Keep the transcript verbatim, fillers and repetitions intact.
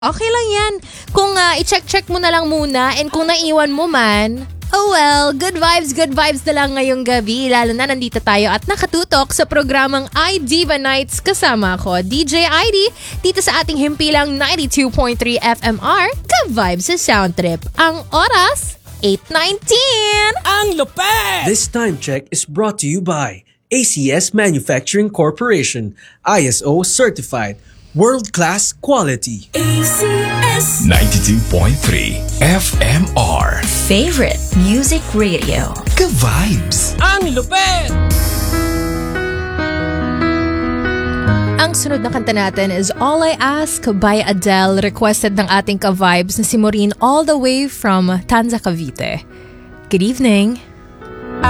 Okay lang yan. Kung uh, i-check-check mo na lang muna and kung naiwan mo man, oh well, good vibes, good vibes na lang ngayong gabi. Lalo na nandito tayo at nakatutok sa programang iDiva Nights kasama ako, D J I D, dito sa ating himpilang ninety-two point three F M R, ka-vibes sa Sound Trip. Ang oras, eight nineteen! Ang lupet! This time check is brought to you by A C S Manufacturing Corporation, I S O certified, world-class quality. A C S ninety-two point three F M R. Favorite Music Radio. Ka-vibes. Ang lupet! Ang sunod na kanta natin is All I Ask by Adele, requested ng ating ka-vibes na si Maureen all the way from Tanza, Cavite. Good evening.